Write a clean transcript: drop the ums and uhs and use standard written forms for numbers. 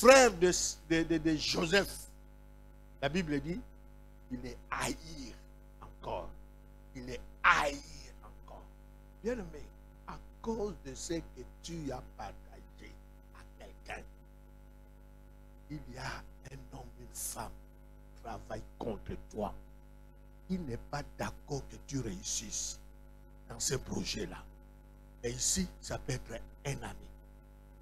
frère de Joseph, la Bible dit, il est haïr encore. Il est haïr encore. Bien aimé, à cause de ce que tu as partagé à quelqu'un, il y a un homme, une femme qui travaille contre toi. Il n'est pas d'accord que tu réussisses dans ce projet-là. Et ici, ça peut être un ami.